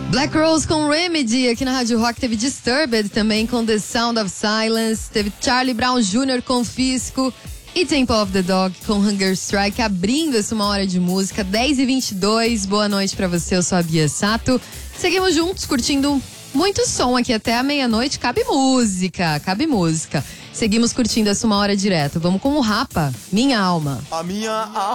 Black Rose com Remedy, aqui na Rádio Rock teve Disturbed também com The Sound of Silence, teve Charlie Brown Jr. com Fisco e Temple of the Dog com Hunger Strike, abrindo essa 1 hora de música, 10h22, boa noite pra você, eu sou a Bia Sato. Seguimos juntos, curtindo muito som aqui até a meia-noite, cabe música. Seguimos curtindo essa 1 hora direto, vamos com o Rapa, Minha Alma. A minha alma